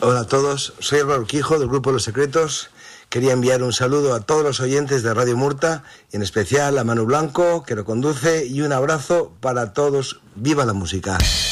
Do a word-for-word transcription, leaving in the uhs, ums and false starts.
Hola a todos, soy Álvaro Urquijo del Grupo Los Secretos. Quería enviar un saludo a todos los oyentes de Radio Murta, y en especial a Manu Blanco, que lo conduce, y un abrazo para todos. ¡Viva la música!